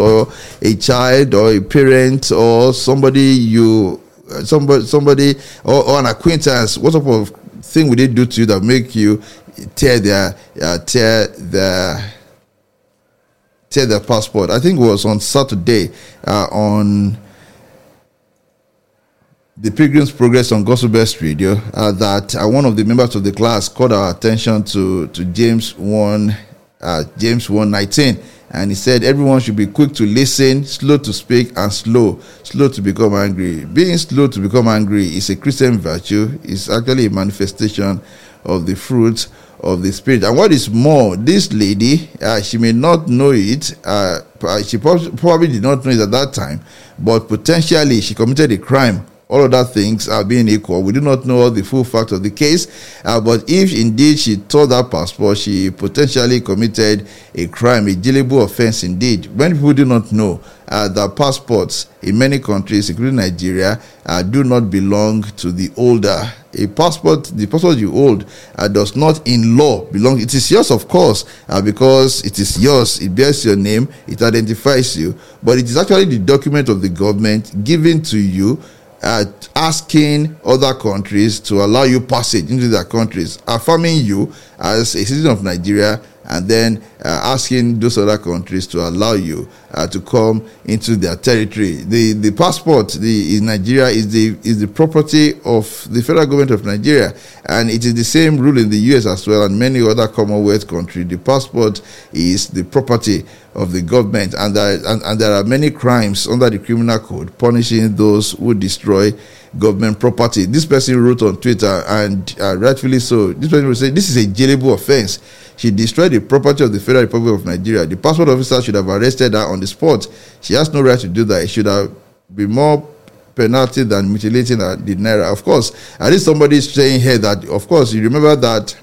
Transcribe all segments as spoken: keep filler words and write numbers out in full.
or a child or a parent or somebody you somebody somebody or, or an acquaintance, what type of thing would they do to you that make you tear their uh, tear their tear their passport? I think it was on Saturday uh, on the Pilgrim's Progress on Gospel Best Radio uh, that uh, one of the members of the class called our attention to to James one uh, James one nineteen, and he said everyone should be quick to listen, slow to speak, and slow slow to become angry. Being slow to become angry is a Christian virtue. It's actually a manifestation of the fruit of the Spirit. And what is more, this lady, uh, she may not know it, uh, she probably did not know it at that time, but potentially she committed a crime. All other things are being equal. We do not know the full facts of the case, uh, but if indeed she tore that passport, she potentially committed a crime, a jailable offense indeed. When people do not know uh, that passports in many countries, including Nigeria, uh, do not belong to the holder. A passport, the passport you hold, uh, does not in law belong. It is yours, of course, uh, because it is yours. It bears your name. It identifies you. But it is actually the document of the government given to you, Uh, asking other countries to allow you passage into their countries, affirming you as a citizen of Nigeria, and then uh, asking those other countries to allow you uh, to come into their territory. The the passport the, in Nigeria is the is the property of the federal government of Nigeria, and it is the same rule in the U S as well and many other Commonwealth countries. The passport is the property of the government, and there, and, and there are many crimes under the criminal code punishing those who destroy government property. This person wrote on Twitter, and uh, rightfully so, this person will say this is a jailable offense. She destroyed the property of the Federal Republic of Nigeria. The passport officer should have arrested her on the spot. She has no right to do that. It should have been more penalty than mutilating her, the naira. Of course, at least somebody is saying here that, of course, you remember that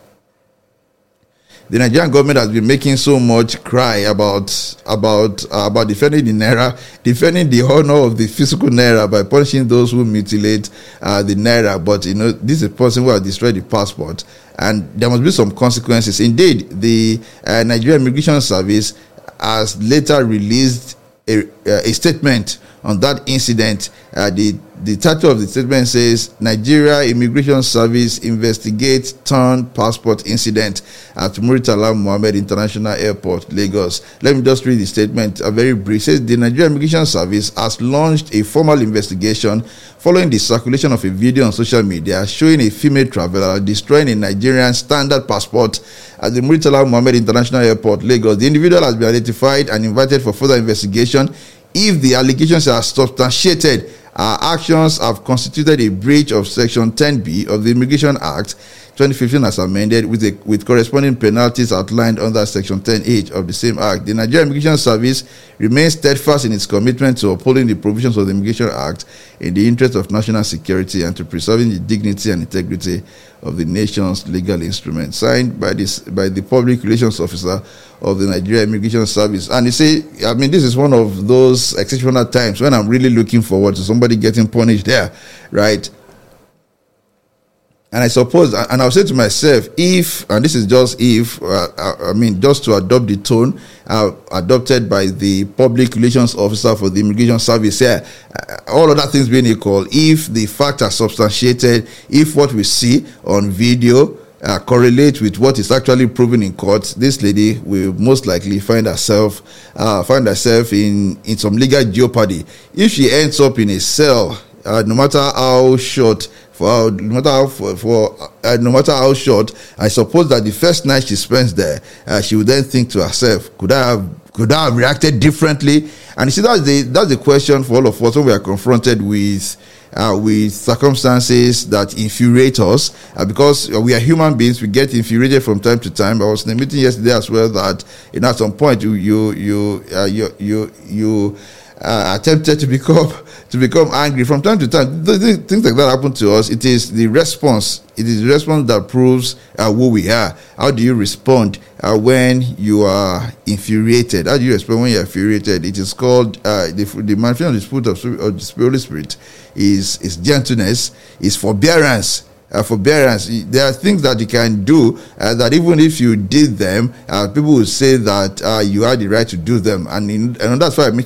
the Nigerian government has been making so much cry about about uh, about defending the naira, defending the honor of the physical naira by punishing those who mutilate uh, the naira. But you know, this is a person who has destroyed the passport, and there must be some consequences. Indeed, the uh, Nigerian Immigration Service has later released a, uh, a statement on that incident. Uh, the the title of the statement says Nigeria Immigration Service investigates turned passport incident at Muritala Muhammed International Airport, Lagos. Let me just read the statement. A very brief. It says the Nigeria Immigration Service has launched a formal investigation following the circulation of a video on social media showing a female traveler destroying a Nigerian standard passport at the Muritala Muhammed International Airport, Lagos. The individual has been identified and invited for further investigation. If the allegations are substantiated, our actions have constituted a breach of Section ten B of the Immigration Act twenty fifteen as amended, with a, with corresponding penalties outlined under Section ten H of the same Act. The Nigerian Immigration Service remains steadfast in its commitment to upholding the provisions of the Immigration Act in the interest of national security and to preserving the dignity and integrity of the nation's legal instruments. Signed by this by the Public Relations Officer of the Nigerian Immigration Service. And you say, I mean, this is one of those exceptional times when I'm really looking forward to somebody getting punished there, right? And I suppose, and I'll say to myself, if, and this is just if, uh, I mean, just to adopt the tone uh, adopted by the Public Relations Officer for the Immigration Service here, uh, all other things being equal, if the facts are substantiated, if what we see on video uh, correlate with what is actually proven in court, this lady will most likely find herself, uh, find herself in, in some legal jeopardy. If she ends up in a cell, uh, no matter how short, For no matter how for, for uh, no matter how short, I suppose that the first night she spends there, uh, she would then think to herself, "Could I have could I have reacted differently?" And you see, that's the that's the question for all of us when we are confronted with uh, with circumstances that infuriate us, uh, because we are human beings. We get infuriated from time to time. I was in a meeting yesterday as well that, you know, at some point you you you uh, you you you. Uh, attempted to become to become angry from time to time. The, the, things like that happen to us. It is the response. It is the response that proves uh, who we are. How do you respond uh, when you are infuriated? How do you respond when you are infuriated? It is called uh, the the manifestation of the spirit of, of the Holy Spirit is is gentleness, is forbearance. Uh, forbearance. There are things that you can do uh, that even if you did them, uh, people will say that uh, you had the right to do them, and, in, and that's why I